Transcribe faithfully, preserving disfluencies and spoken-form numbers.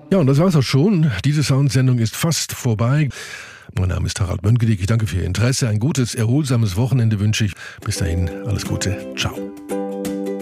Ja, und das war's auch schon. Diese Soundsendung ist fast vorbei. Mein Name ist Harald Mönkedick. Ich danke für Ihr Interesse. Ein gutes, erholsames Wochenende wünsche ich. Bis dahin, alles Gute. Ciao.